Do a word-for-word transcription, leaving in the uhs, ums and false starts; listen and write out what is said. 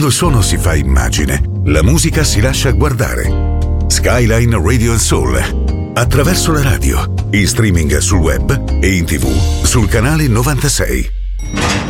Quando il suono si fa immagine, la musica si lascia guardare. Skyline Radio and Soul. Attraverso la radio, in streaming sul web e in tv sul canale novantasei.